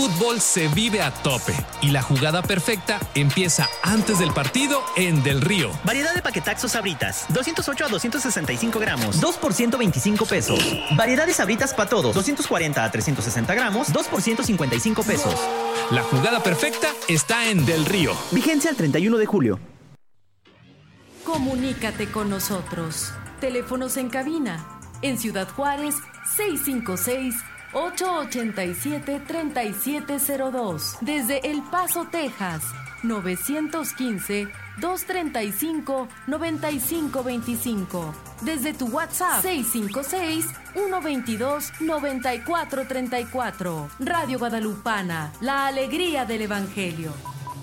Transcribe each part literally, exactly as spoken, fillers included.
Fútbol se vive a tope y la jugada perfecta empieza antes del partido en Del Río. Variedad de paquetaxos Sabritas, doscientos ocho a doscientos sesenta y cinco gramos, dos por ciento veinticinco pesos. Variedad de Sabritas para todos, doscientos cuarenta a trescientos sesenta gramos, dos por ciento cincuenta y cinco pesos. La jugada perfecta está en Del Río. Vigencia el treinta y uno de julio. Comunícate con nosotros. Teléfonos en cabina. En Ciudad Juárez, seis cinco seis, ocho ocho siete, tres siete cero dos. Desde El Paso, Texas, nueve uno cinco, dos tres cinco, nueve cinco dos cinco. Desde tu WhatsApp, seis cinco seis, uno dos dos, nueve cuatro tres cuatro. Radio Guadalupana, la alegría del Evangelio.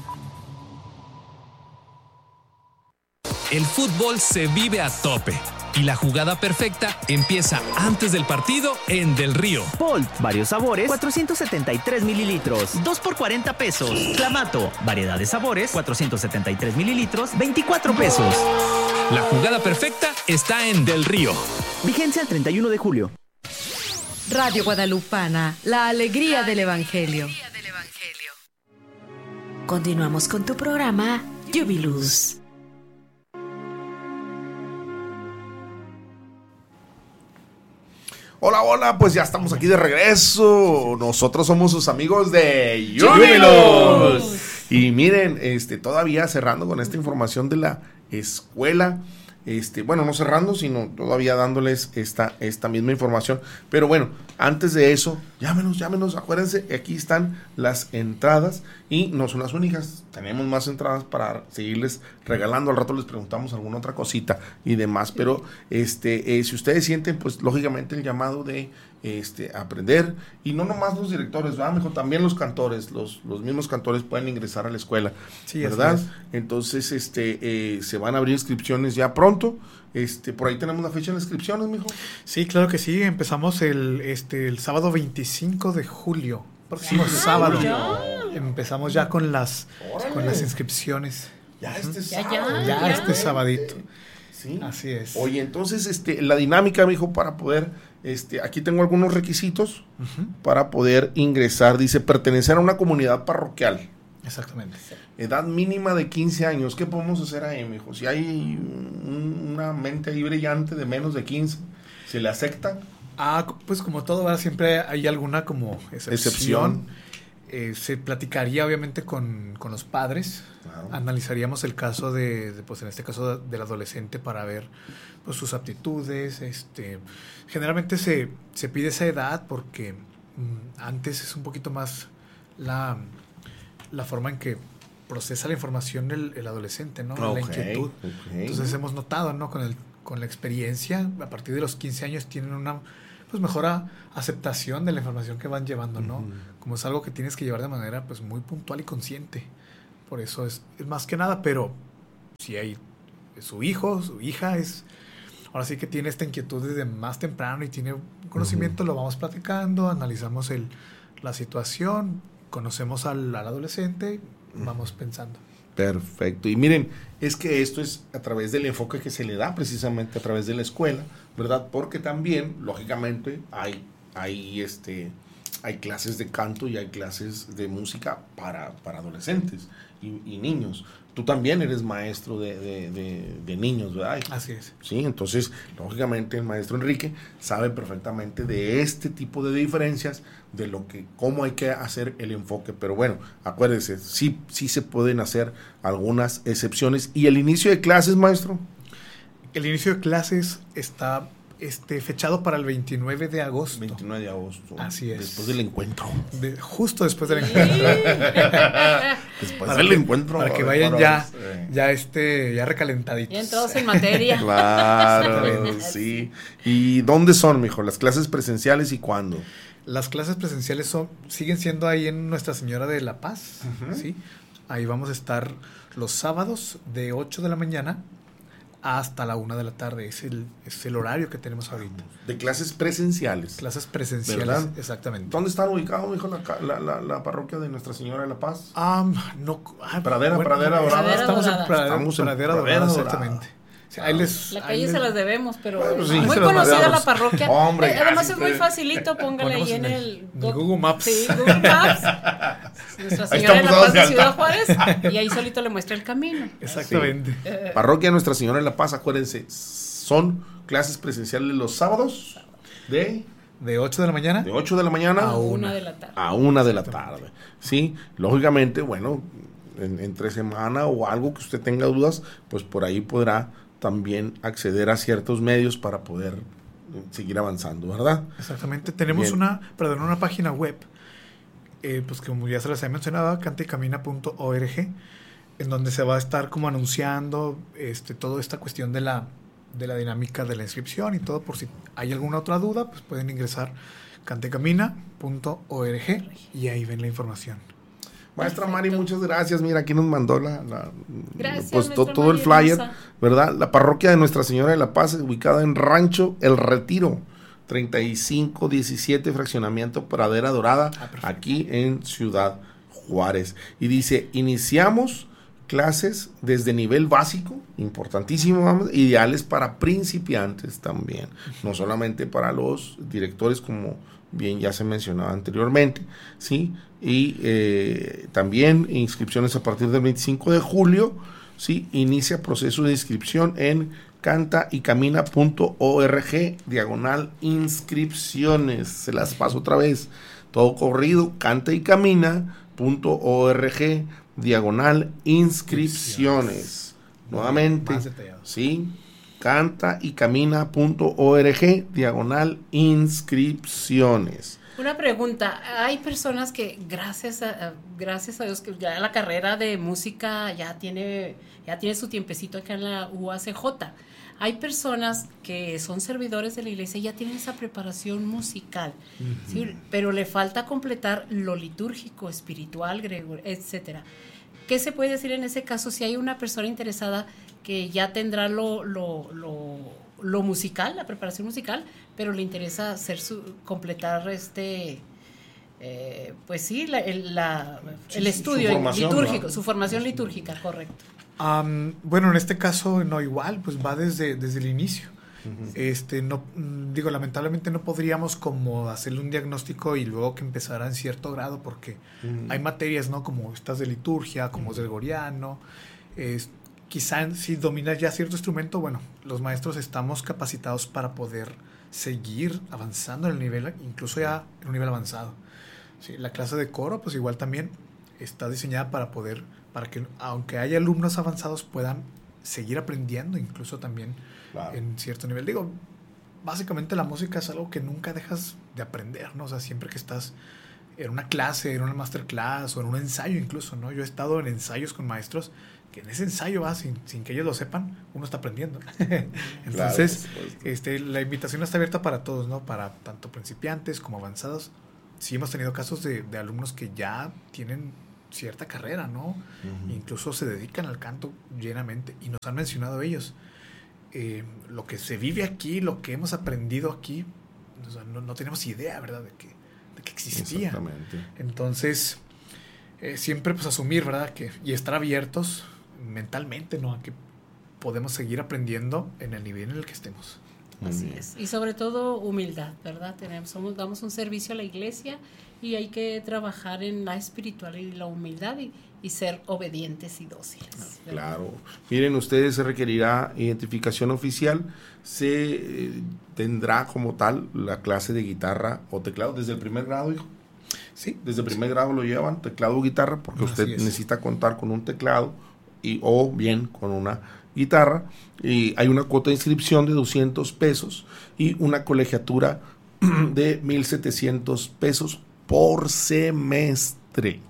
El fútbol se vive a tope y la jugada perfecta empieza antes del partido en Del Río. Bolt, varios sabores, cuatrocientos setenta y tres mililitros, dos por cuarenta pesos. Clamato, variedad de sabores, cuatrocientos setenta y tres mililitros, veinticuatro pesos. La jugada perfecta está en Del Río. Vigencia el treinta y uno de julio. Radio Guadalupana, la alegría del Evangelio. Continuamos con tu programa Jubilus. Hola, hola, pues ya estamos aquí de regreso. Nosotros somos sus amigos de Jubilus. Y miren, este, todavía cerrando con esta información de la escuela. Este, bueno, no cerrando, sino todavía dándoles esta, esta misma información. Pero bueno, antes de eso, llámenos, llámenos, acuérdense, aquí están las entradas y no son las únicas. Tenemos más entradas para seguirles regalando. Al rato les preguntamos alguna otra cosita y demás. Pero este, eh, si ustedes sienten, pues lógicamente el llamado de este aprender, y no nomás los directores, ¿verdad, mijo? También los cantores, los, los mismos cantores pueden ingresar a la escuela, sí, ¿verdad? Entonces, este, eh, se van a abrir inscripciones ya pronto. Este, por ahí tenemos la fecha de las inscripciones, mijo. Sí, claro que sí. Empezamos el, este, el sábado veinticinco de julio. Próximo sí, sábado. Ya. Empezamos ya con las, con las inscripciones. Ya este ya, sábado. Ya, ya, ya este sabadito. Sí. Así es. Oye, entonces, este, la dinámica, mijo, para poder, este, aquí tengo algunos requisitos uh-huh. para poder ingresar. Dice, pertenecer a una comunidad parroquial. Exactamente. Edad mínima de quince años. ¿Qué podemos hacer ahí, mijo? Si hay un, una mente ahí brillante de menos de quince, ¿se le acepta? Ah, pues como todo, ¿verdad? Siempre hay alguna como excepción. excepción. Eh, se platicaría obviamente con, con los padres, claro. Analizaríamos el caso de, de, pues en este caso del adolescente para ver pues sus aptitudes. Este, generalmente se, se pide esa edad porque mm, antes es un poquito más la, la forma en que procesa la información el, el adolescente, ¿no? Okay, la inquietud. Okay. Entonces hemos notado, ¿no? Con el, con la experiencia, a partir de los quince años tienen una pues mejor a, aceptación de la información que van llevando, ¿no? Uh-huh. Como es algo que tienes que llevar de manera pues muy puntual y consciente. Por eso es, es más que nada, pero si hay su hijo, su hija, es ahora sí que tiene esta inquietud desde más temprano y tiene conocimiento, uh-huh. lo vamos platicando, analizamos el, la situación, conocemos al, al adolescente, uh-huh. vamos pensando. Perfecto. Y miren, es que esto es a través del enfoque que se le da precisamente a través de la escuela, ¿verdad? Porque también, lógicamente, hay, hay, este, hay clases de canto y hay clases de música para, para adolescentes y, y niños. Tú también eres maestro de, de, de, de niños, ¿verdad? Así es. Sí, entonces, lógicamente, el maestro Enrique sabe perfectamente de este tipo de diferencias, de lo que, cómo hay que hacer el enfoque. Pero bueno, acuérdese, sí, sí se pueden hacer algunas excepciones. ¿Y el inicio de clases, maestro? El inicio de clases está este, fechado para el veintinueve de agosto. veintinueve de agosto. Así es. Después del encuentro. De, justo después del encuentro. Después del que, encuentro. Para que vayan ya, ya, este, ya recalentaditos. Bien, todos en materia. Claro, sí. ¿Y dónde son, mijo? ¿Las clases presenciales y cuándo? Las clases presenciales son siguen siendo ahí en Nuestra Señora de la Paz, uh-huh. ¿sí? Ahí vamos a estar los sábados de ocho de la mañana hasta la una de la tarde. Es el, es el horario que tenemos ahorita. De clases presenciales. Clases presenciales, ¿verdad? Exactamente. ¿Dónde están ubicados, mijo, la, la, la, la parroquia de Nuestra Señora de la Paz? Um, no, ah, Pradera, bueno, Pradera Dorada. Estamos Dorada. en Pradera, Estamos en Pradera, Pradera Dorada, Dorada. exactamente. O sea, ahí les, la ahí calle les... se las debemos, pero bueno, sí, muy se conocida la parroquia. Hombre, eh, además ya, es sí, muy sí. facilito, póngale ahí en el, en el Google Maps. Sí, Google Maps. Nuestra Ahí Señora de la estamos Paz de dados de Ciudad alta. Juárez, y ahí solito le muestra el camino. Exactamente. Sí. Parroquia Nuestra Señora de la Paz, acuérdense, son clases presenciales los sábados de... De ocho de la mañana. De ocho de la mañana a una de la tarde. A una de la tarde. Sí, lógicamente, bueno, en, entre semana o algo que usted tenga dudas, pues por ahí podrá también acceder a ciertos medios para poder seguir avanzando, ¿verdad? Exactamente. Tenemos Bien. una, perdón, una página web, eh, pues como ya se les he mencionado, canta y camina punto org, en donde se va a estar como anunciando este, toda esta cuestión de la de la dinámica de la inscripción y todo. Por si hay alguna otra duda, pues pueden ingresar canta y camina punto org y ahí ven la información. Maestra Perfecto. Mari, muchas gracias. Mira, aquí nos mandó la, la- Gracias, pues to- maestra todo el Mari flyer, hermosa. ¿verdad? La parroquia de Nuestra Señora de la Paz, ubicada en Rancho El Retiro, treinta y cinco diecisiete, fraccionamiento Pradera Dorada, Ah, perfecto. aquí en Ciudad Juárez. Y dice, iniciamos clases desde nivel básico, importantísimo, vamos, ideales para principiantes también, no solamente para los directores, como bien ya se mencionaba anteriormente, ¿sí? Y eh, también inscripciones a partir del veinticinco de julio, ¿sí? Inicia proceso de inscripción en canta y camina punto org, diagonal inscripciones. Se las paso otra vez, todo corrido, canta y camina punto org, diagonal inscripciones. Nuevamente, Más detallado. ¿sí? canta y camina punto org, diagonal inscripciones. Una pregunta, hay personas que gracias a, a- gracias a Dios que ya la carrera de música ya tiene ya tiene su tiempecito acá en la U A C J. Hay personas que son servidores de la iglesia y ya tienen esa preparación musical, ¿sí? Pero le falta completar lo litúrgico, espiritual, griego, etcétera. ¿Qué se puede decir en ese caso si hay una persona interesada que ya tendrá lo, lo, lo, lo musical, la preparación musical, pero le interesa hacer su, completar este, eh, pues sí, la, el, la, Sí, el su- estudio su formación, litúrgico, ¿no? su formación litúrgica, correcto. Um, bueno, en este caso no igual, pues va desde, desde el inicio. Uh-huh. Este, no, mm, digo, lamentablemente no podríamos como hacerle un diagnóstico y luego que empezara en cierto grado, porque uh-huh. hay materias, ¿no? Como estas de liturgia, como uh-huh. es del gregoriano. Es, quizá si dominas ya cierto instrumento, bueno, los maestros estamos capacitados para poder seguir avanzando en el nivel, incluso ya en un nivel avanzado. Sí, la clase de coro, pues igual también está diseñada para poder, para que aunque haya alumnos avanzados puedan seguir aprendiendo, incluso también claro. en cierto nivel. Digo, básicamente la música es algo que nunca dejas de aprender, ¿no? O sea, siempre que estás en una clase, en una masterclass o en un ensayo incluso, ¿no? Yo he estado en ensayos con maestros que en ese ensayo va, sin, sin que ellos lo sepan, uno está aprendiendo. Entonces, claro, este, la invitación está abierta para todos, ¿no? Para tanto principiantes como avanzados. Sí hemos tenido casos de, de alumnos que ya tienen cierta carrera, ¿no? Uh-huh. Incluso se dedican al canto llenamente y nos han mencionado ellos. Eh, lo que se vive aquí, lo que hemos aprendido aquí, o sea, no, no tenemos idea, ¿verdad? De que, de que existía. Exactamente. Entonces, eh, siempre pues asumir, ¿verdad? Que, y estar abiertos mentalmente, ¿no? A que podemos seguir aprendiendo en el nivel en el que estemos. Así es. Y sobre todo humildad, ¿verdad? Tenemos, somos, damos un servicio a la iglesia y hay que trabajar en la espiritualidad y la humildad y, y ser obedientes y dóciles, ¿verdad? Claro. Miren, ustedes se requerirá identificación oficial, se eh, tendrá como tal la clase de guitarra o teclado desde el primer grado, hijo. Sí. Desde el primer sí. grado lo llevan, teclado o guitarra, porque Así usted es. necesita contar con un teclado y o bien con una guitarra, y hay una cuota de inscripción de doscientos pesos y una colegiatura de mil setecientos pesos por semestre.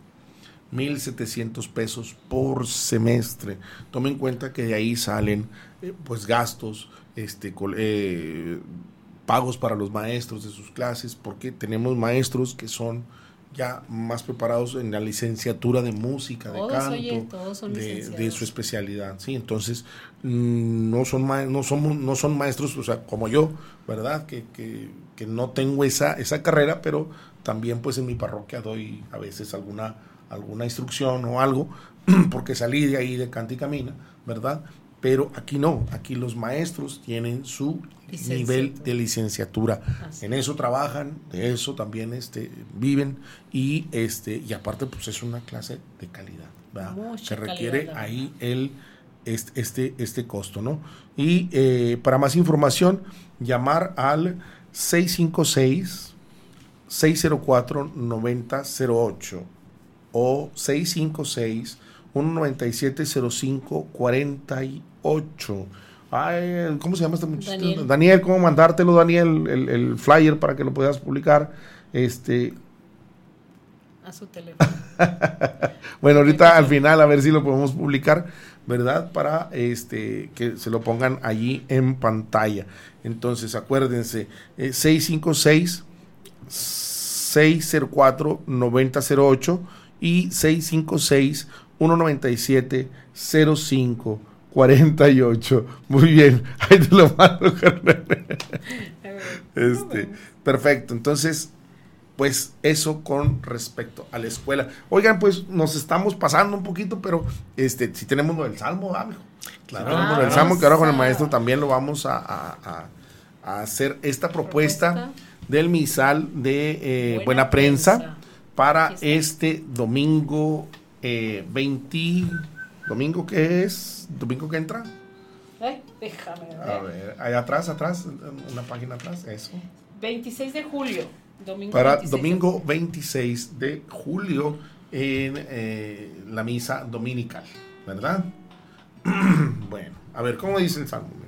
mil setecientos pesos por semestre. Tomen en cuenta que de ahí salen eh, pues gastos, este, eh, pagos para los maestros de sus clases, porque tenemos maestros que son ya más preparados en la licenciatura de música, de todos, canto, oye, todos son de, licenciados. de su especialidad, sí. Entonces mmm, no son ma- no somos no son maestros, o sea, como yo, verdad, que, que, que no tengo esa esa carrera, pero también pues en mi parroquia doy a veces alguna alguna instrucción o algo, porque salí de ahí de Canta y Camina, verdad. pero aquí no, aquí los maestros tienen su nivel de licenciatura. Así. En eso trabajan, de eso también este, viven y este y aparte pues es una clase de calidad, ¿verdad? Se requiere calidad, ahí el este, este, este costo, ¿no? Y eh, para más información, llamar al seis cinco seis, seis cero cuatro, nueve cero cero ocho o seis cinco seis, uno nueve siete, cero cinco cuatro ocho. Ay, ¿cómo se llama este muchacho? Daniel. Daniel, ¿cómo mandártelo, Daniel? El, el flyer para que lo puedas publicar. Este. A su teléfono. Bueno, ahorita al final a ver si lo podemos publicar, ¿verdad? Para este que se lo pongan allí en pantalla. Entonces, acuérdense, eh, seis cinco seis, seis cero cuatro, nueve cero cero ocho y seis cinco seis, uno nueve siete, cero cinco cuarenta y ocho. Muy bien, ahí te lo mando, carnal. Este, perfecto. Entonces, pues eso con respecto a la escuela. Oigan, pues nos estamos pasando un poquito, pero este, si tenemos lo del Salmo, ¿ah, mijo? Claro, ah, lo del Salmo, que ahora con el maestro también lo vamos a, a, a, a hacer esta propuesta, propuesta del misal de eh, Buena, Buena Prensa, prensa para este domingo eh, veinte. ¿Domingo qué es? ¿Domingo que entra? Ay, déjame ver. A ver, allá atrás, atrás, una página atrás, eso. veintiséis de julio. Domingo para veintiséis domingo veintiséis de julio en eh, la misa dominical, ¿verdad? Bueno, a ver, ¿cómo dice el Salmo?